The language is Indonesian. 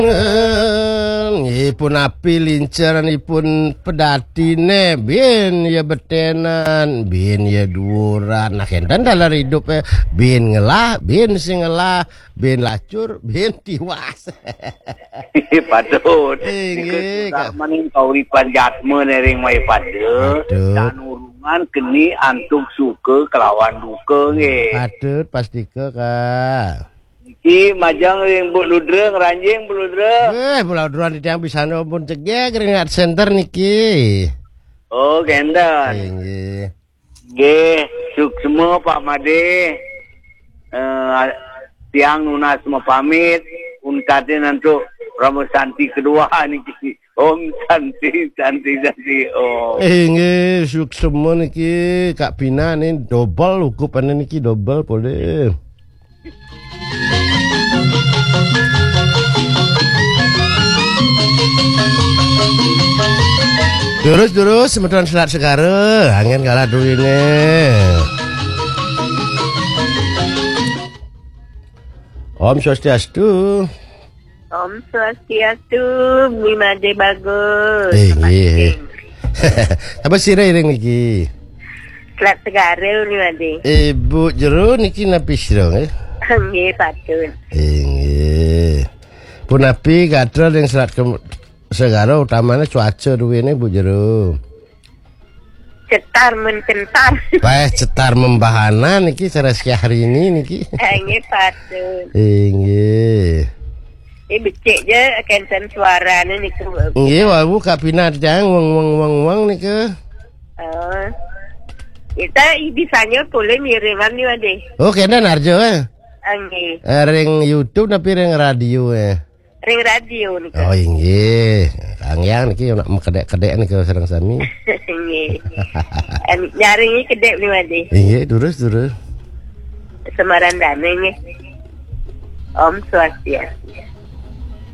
Ipun api linceran ipun pedatine bin ya betenan bin ya duran nah kendan dalam hidup bin ngelah bin sing ngelah bin lacur bin tiwas. Patut. Inggih maning kauripan jatme nering mai pada dan urungan keni antuk suka kelawan duka nge. Patut pasti Kak. Iki majang yang Bu Ludre ngeranjing Bu Ludre. Pulau Duran yang bisa pun cegek ringat center niki. Oh gendan. Inggih. Nggih, suk semua Pak Made. Tiang Nuna semua pamit. Unkate nanti Ramo Santi kedua niki. Om Santi. Oh. Inggih, suk semua niki Kak Pina nih double ukupan niki double boleh. Terus semeton selat segara angin kalah duwine. Om Swastiastu. Om Swastiastu, Mimade bagus. Nggih. Apa sira iring niki? Selat segara Mimade. Ibu jero niki napi sira nggih. Nggih, patut. Nggih. Punapi gadrol yang selat segara utamanya cuaca duwine Bu jero. Cetar mencentar. Baik cetar membahana niki cara hari ini niki. Nggih, patut. Nggih. Becik je kenten suarane niku. Nggih, wae Kak Pina jang wong niku. Kita bisanya boleh miriman ni Made. Oh, kena narjo Nggih. Ring YouTube tapi ring radio Ring radio niku. Oh, nggih. Kang Yang niki nak kedek-kedek niku sareng sami. Nggih. Nyaringi kedek ni Made. Nggih, terus. Semaran dane nggih. Om Swastiastu.